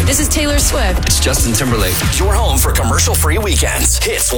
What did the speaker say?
This is Taylor Swift. It's Justin Timberlake. Your home for commercial-free weekends. Hits